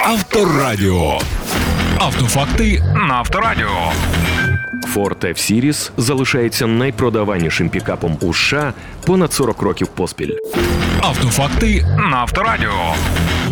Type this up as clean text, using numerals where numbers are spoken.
Авторадіо. Автофакти на Авторадіо. Ford F-Series залишається найпродаванішим пікапом у США понад 40 років поспіль. Автофакти на Авторадіо.